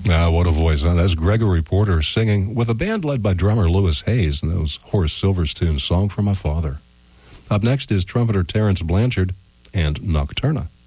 Ah, what a voice, huh? That's Gregory Porter singing with a band led by drummer Lewis Hayes and those Horace Silver's tune, Song for My Father. Up next is trumpeter Terrence Blanchard and Nocturna.